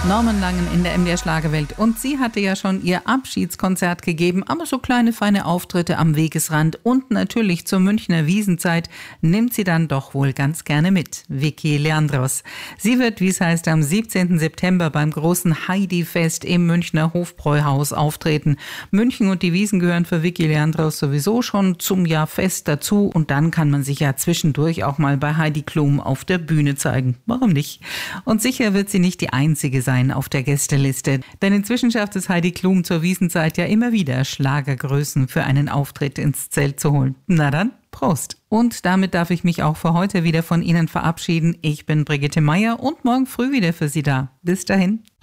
Norman Langen in der MDR Schlagerwelt. Und sie hatte ja schon ihr Abschiedskonzert gegeben, aber so kleine, feine Auftritte am Wegesrand und natürlich zur Münchner Wiesenzeit nimmt sie dann doch wohl ganz gerne mit. Vicky Leandros. Sie wird, wie es heißt, am 17. September beim großen Heidi-Fest im Münchner Hofbräuhaus auftreten. München und die Wiesn gehören für Vicky Leandros sowieso schon zum Jahr Fest dazu und dann kann man sich ja zwischendurch auch mal bei Heidi Klum auf der Bühne zeigen. Warum nicht? Und sicher wird sie nicht die einzige sein auf der Gästeliste. Denn inzwischen schafft es Heidi Klum zur Wiesenzeit ja immer wieder, Schlagergrößen für einen Auftritt ins Zelt zu holen. Na dann, Prost! Und damit darf ich mich auch für heute wieder von Ihnen verabschieden. Ich bin Brigitte Meier und morgen früh wieder für Sie da. Bis dahin.